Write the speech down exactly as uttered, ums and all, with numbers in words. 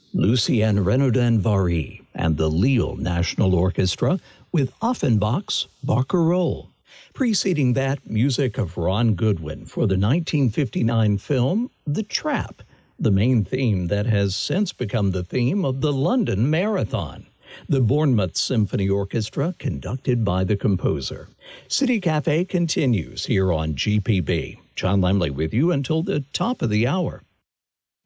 Lucien Renaudin Vary and the Lille National Orchestra with Offenbach's Barcarolle. Preceding that, music of Ron Goodwin for the nineteen fifty-nine film The Trap, the main theme that has since become the theme of the London Marathon. The Bournemouth Symphony Orchestra, conducted by the composer. City Cafe continues here on G P B. John Lemley with you until the top of the hour.